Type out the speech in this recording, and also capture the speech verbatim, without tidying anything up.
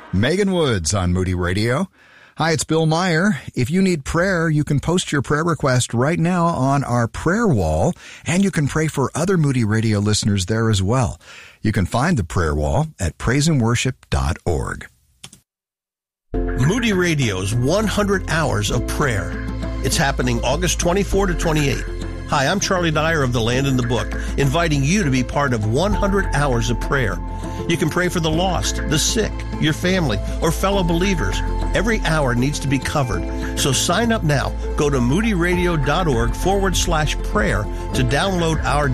Megan Woods on Moody Radio. Hi, it's Bill Meyer. If you need prayer, you can post your prayer request right now on our prayer wall, and you can pray for other Moody Radio listeners there as well. You can find the prayer wall at praise and worship dot org. Moody Radio's one hundred hours of prayer. It's happening August twenty-fourth to twenty-eighth. Hi, I'm Charlie Dyer of The Land in the Book, inviting you to be part of one hundred hours of prayer. You can pray for the lost, the sick, your family, or fellow believers. Every hour needs to be covered. So sign up now. Go to moody radio dot org forward slash prayer to download our